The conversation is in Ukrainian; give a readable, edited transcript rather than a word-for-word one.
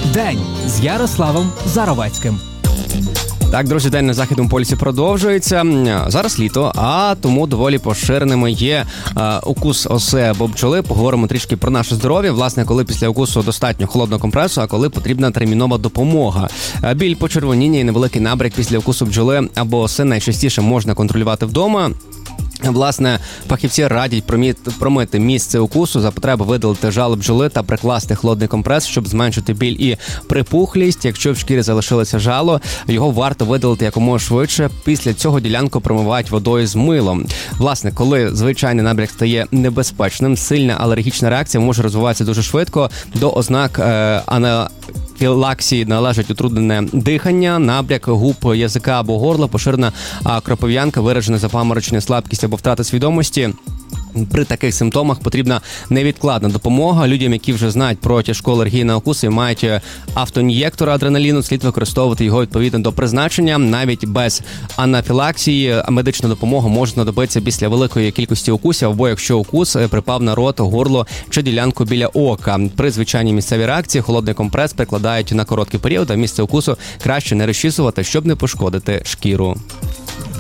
День з Ярославом Заровецьким. Так, друзі, день на Західному полюсі продовжується. Зараз літо, а тому доволі поширеними є укус оси або бджоли. Поговоримо трішки про наше здоров'я. Власне, коли після укусу достатньо холодного компресу, а коли потрібна термінова допомога. Біль, почервоніння і невеликий набряк після укусу бджоли або оси найчастіше можна контролювати вдома. Власне, фахівці радять промити місце укусу, за потреби видалити жало бджоли та прикласти холодний компрес, щоб зменшити біль і припухлість. Якщо в шкірі залишилося жало, його варто видалити якомога швидше. Після цього ділянку промивають водою з милом. Власне, коли звичайний набряк стає небезпечним, сильна алергічна реакція може розвиватися дуже швидко. До ознак анафілаксії належать утруднене дихання, набряк губ, язика або горла, поширена кропив'янка, виражене запаморочення, слабкість або втрата свідомості. При таких симптомах потрібна невідкладна допомога. Людям, які вже знають про тяжку алергію на укуси і мають автоін'єктор адреналіну, слід використовувати його відповідно до призначення. Навіть без анафілаксії медична допомога може знадобитися після великої кількості укусів, або якщо укус припав на рот, горло чи ділянку біля ока. При звичайній місцевій реакції холодний компрес прикладають на короткий період, а місце укусу краще не розчісувати, щоб не пошкодити шкіру.